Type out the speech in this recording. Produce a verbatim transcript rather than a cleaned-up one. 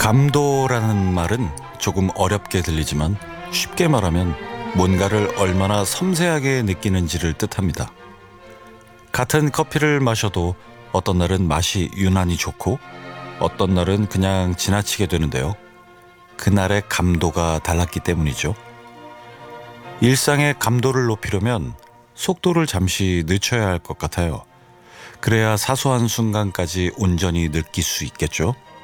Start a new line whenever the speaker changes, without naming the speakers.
감도라는 말은 조금 어렵게 들리지만 쉽게 말하면 뭔가를 얼마나 섬세하게 느끼는지를 뜻합니다. 같은 커피를 마셔도 어떤 날은 맛이 유난히 좋고 어떤 날은 그냥 지나치게 되는데요. 그날의 감도가 달랐기 때문이죠. 일상의 감도를 높이려면 속도를 잠시 늦춰야 할 것 같아요. 그래야 사소한 순간까지 온전히 느낄 수 있겠죠.